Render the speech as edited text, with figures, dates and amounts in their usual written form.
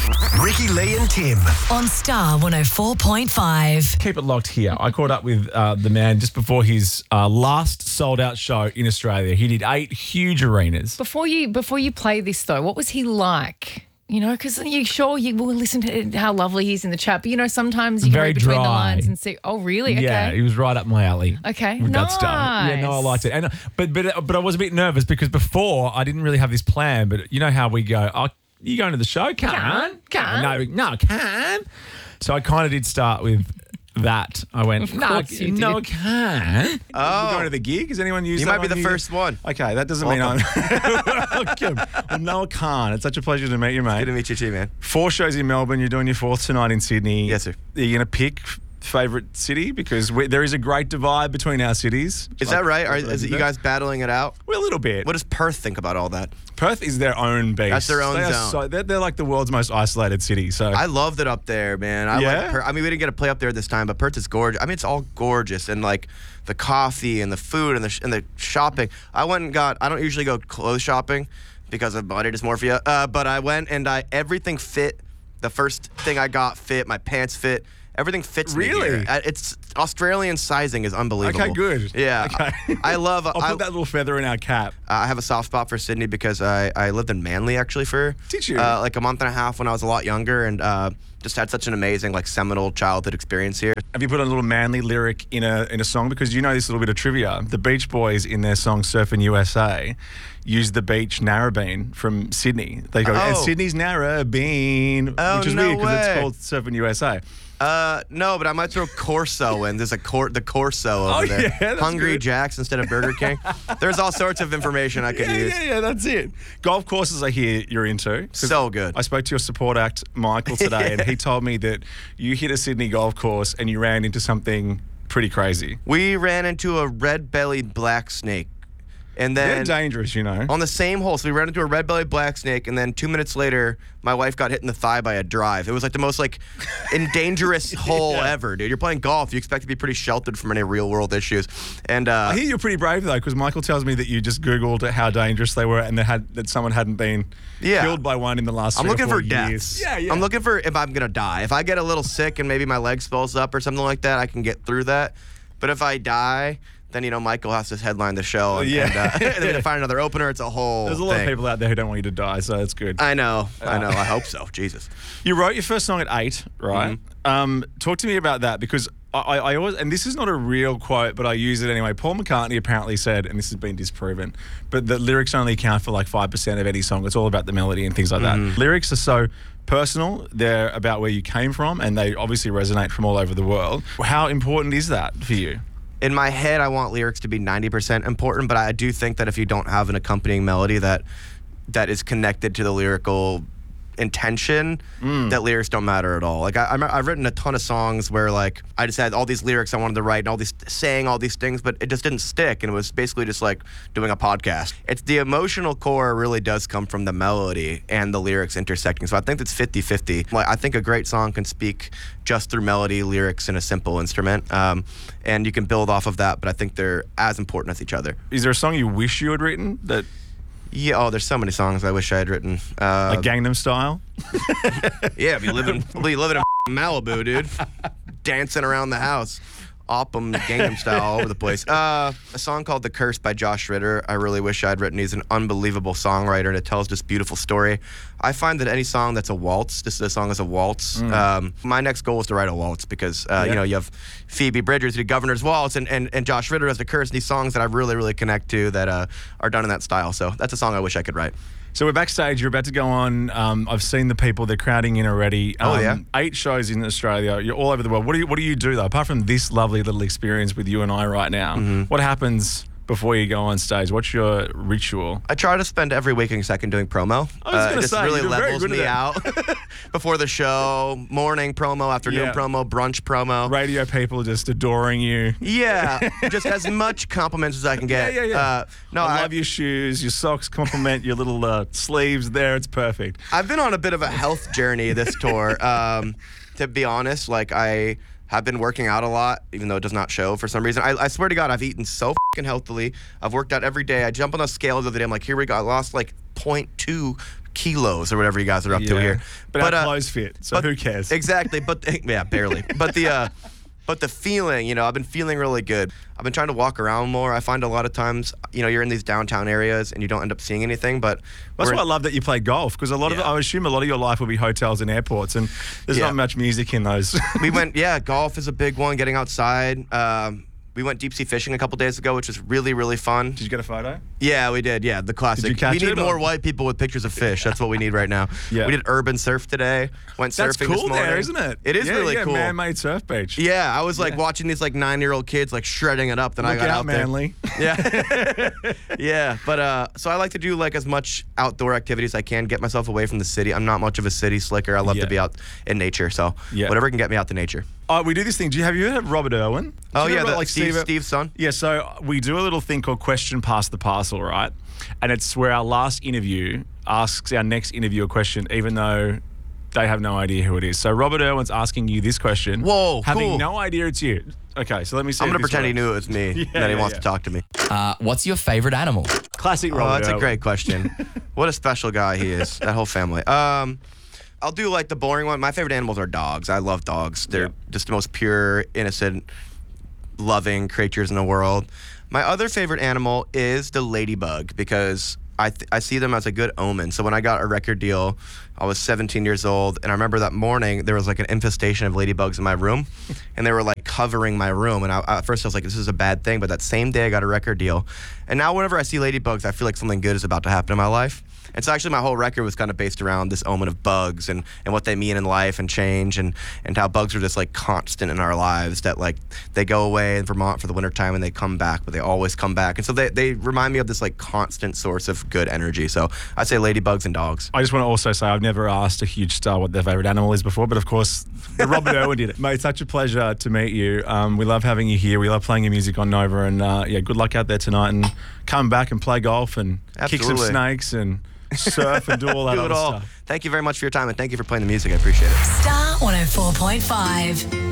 Ricky, Lee and Tim. On Star 104.5. Keep it locked here. I caught up with the man just before his last sold-out show in Australia. He did 8 huge arenas. Before you play this, though, what was he like? You know, because you will listen to how lovely he is in the chat, but you know, sometimes you can Very read between dry. the lines and see, oh, really? Okay. Yeah, he was right up my alley. Okay, with nice. that stuff. Yeah, no, I liked it. And but I was a bit nervous because before I didn't really have this plan. But you know how we go, oh, you going to the show? Can't. No, can't. So I kind of did start with that. I went, no, I can't. Oh. We're going to the gig? Has anyone used You that might be the first one. Okay, that doesn't mean I'm welcome. Well, no, I can't. It's such a pleasure to meet you, mate. Good to meet you too, man. 4 shows in Melbourne. You're doing your 4th tonight in Sydney. Yes, sir. Are you going to pick favourite city? Because there is a great divide between our cities. Is that right? Is it you guys battling it out? Well, a little bit. What does Perth think about all that? Perth is their own beast. That's their own They are zone. they're like the world's most isolated city. So I loved it up there, man. Yeah? I mean, we didn't get to play up there this time, but Perth is gorgeous. I mean, it's all gorgeous, and like the coffee and the food and the shopping. I went and got. I don't usually go clothes shopping because of body dysmorphia, but I went and everything fit. The first thing I got fit. My pants fit. Everything fits me Really? here. It's Australian sizing is unbelievable. Okay, good. Yeah. Okay. I love. I'll put that little feather in our cap. I have a soft spot for Sydney because I lived in Manly actually for Did you? Like a month and a half when I was a lot younger, and just had such an amazing like seminal childhood experience here. Have you put a little manly lyric in a song? Because you know this little bit of trivia. The Beach Boys in their song Surfin' USA use the beach Narrabeen from Sydney. They go, and Sydney's Narrabeen, which is weird because it's called Surfin' USA. No, but I might throw Corso in. There's the Corso over there. Yeah, that's Hungry good. Jacks instead of Burger King. There's all sorts of information I could use. Yeah, that's it. Golf courses I hear you're into. So good. I spoke to your support act, Michael, today, and he told me that you hit a Sydney golf course and you ran into something pretty crazy. We ran into a red-bellied black snake. And then They're dangerous, you know. on the same hole, so we ran into a red-bellied black snake, and then 2 minutes later, my wife got hit in the thigh by a drive. It was like the most dangerous hole ever, dude. You're playing golf, you expect to be pretty sheltered from any real-world issues. And I hear you're pretty brave though, because Michael tells me that you just Googled how dangerous they were and that someone hadn't been killed by one in the last 3 I'm or looking 4 for years. deaths. Yeah. I'm looking for if I'm gonna die. If I get a little sick and maybe my leg swells up or something like that, I can get through that. But if I die, then Michael has to headline the show and then find another opener. It's a whole There's a lot of people out there who don't want you to die, so that's good. I know. I hope so. Jesus. You wrote your first song at 8, right? Talk to me about that, because I always, and this is not a real quote, but I use it anyway. Paul McCartney apparently said, and this has been disproven, but the lyrics only account for like 5% of any song. It's all about the melody and things like that. Lyrics are so personal. They're about where you came from, and they obviously resonate from all over the world. How important is that for you? In my head, I want lyrics to be 90% important, but I do think that if you don't have an accompanying melody that is connected to the lyrical intention, that lyrics don't matter at all. Like I've written a ton of songs where like I just had all these lyrics I wanted to write and all these saying all these things, but it just didn't stick, and it was basically just like doing a podcast. It's the emotional core really does come from the melody and the lyrics intersecting. So I think it's 50-50. Like I think a great song can speak just through melody, lyrics, and a simple instrument, and you can build off of that. But I think they're as important as each other. Is there a song you wish you had written that? Yeah, there's so many songs I wish I had written. Like Gangnam Style? Yeah, be living in Malibu, dude. Dancing around the house. Oppum Gangnam Style all over the place. A song called The Curse by Josh Ritter. I really wish I'd written. He's an unbelievable songwriter, and it tells this beautiful story. I find that any song that's a waltz, this song is a waltz. My next goal is to write a waltz because, you have Phoebe Bridgers who did Governor's Waltz and Josh Ritter has The Curse, and these songs that I really, really connect to that are done in that style. So that's a song I wish I could write. So we're backstage. You're about to go on. I've seen the people. They're crowding in already. 8 shows in Australia. You're all over the world. What do you do though? Apart from this lovely little experience with you and I right now, what happens before you go on stage? What's your ritual? I try to spend every waking second doing promo. I was going to say, it just really you're very levels good at me that. out before the show. Morning promo, afternoon promo, brunch promo. Radio people just adoring you. Yeah, just as much compliments as I can get. Yeah. I love your shoes, your socks compliment your little sleeves there. It's perfect. I've been on a bit of a health journey this tour. To be honest, like I've been working out a lot, even though it does not show for some reason. I swear to God, I've eaten so fucking healthily. I've worked out every day. I jump on a scale the other day. I'm like, here we go. I lost like 0.2 kilos or whatever you guys are up to here. But our clothes fit, so who cares? Exactly, but yeah, barely. But the feeling, you know, I've been feeling really good. I've been trying to walk around more. I find a lot of times, you know, you're in these downtown areas and you don't end up seeing anything. But that's why I love that you play golf, because I assume a lot of your life will be hotels and airports, and there's not much music in those. Golf is a big one. Getting outside. We went deep sea fishing a couple days ago, which was really, really fun. Did you get a photo? Yeah, we did. Yeah, the classic. Did you catch we need it, more or? white people with pictures of fish. That's what we need right now. Yeah. We did urban surf today. Went That's surfing cool this morning. there, isn't it? It is really cool. Man-made surf beach. Yeah, I was like watching these like 9-year-old kids like shredding it up. Then I got out there. Manly. Yeah, yeah. But so I like to do like as much outdoor activity as I can, get myself away from the city. I'm not much of a city slicker. I love to be out in nature. So whatever can get me out to nature. We do this thing. Have you heard of Robert Irwin? Oh yeah, Steve's son. Yeah, so we do a little thing called Question Past the Parcel, right? And it's where our last interview asks our next interview a question, even though they have no idea who it is. So Robert Irwin's asking you this question. Whoa, having cool. no idea it's you. Okay, so let me see. I'm going to pretend he knew it was me, and then he wants to talk to me. What's your favorite animal? Classic Robert That's Irwin. a great question. What a special guy he is, that whole family. I'll do like the boring one. My favorite animals are dogs. I love dogs. They're just the most pure, innocent, loving creatures in the world. My other favorite animal is the ladybug, because I see them as a good omen. So when I got a record deal, I was 17 years old, and I remember that morning there was like an infestation of ladybugs in my room, and they were like covering my room. And at first I was like, this is a bad thing. But that same day I got a record deal, and now whenever I see ladybugs, I feel like something good is about to happen in my life. And so actually my whole record was kind of based around this omen of bugs and what they mean in life and change, and how bugs are just like constant in our lives, that like they go away in Vermont for the wintertime and they come back, but they always come back. And so they remind me of this like constant source of good energy. So I'd say ladybugs and dogs. I just want to also say I've never asked a huge star what their favourite animal is before, but of course Robert Irwin did it. Mate, such a pleasure to meet you. We love having you here. We love playing your music on Nova, and good luck out there tonight, and come back and play golf and kick some snakes and surf and do all that other stuff. Thank you very much for your time, and thank you for playing the music. I appreciate it. Star 104.5.